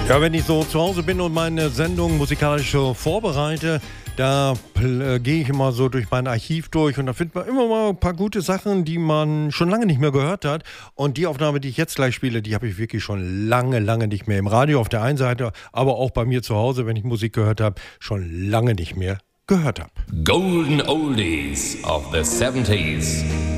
Ja, wenn ich so zu Hause bin und meine Sendung musikalisch so vorbereite, da gehe ich immer so durch mein Archiv durch und da findet man immer mal ein paar gute Sachen, die man schon lange nicht mehr gehört hat. Und die Aufnahme, die ich jetzt gleich spiele, die habe ich wirklich schon lange, lange nicht mehr im Radio auf der einen Seite, aber auch bei mir zu Hause, wenn ich Musik gehört habe, schon lange nicht mehr gehört habe. Golden Oldies of the 70s.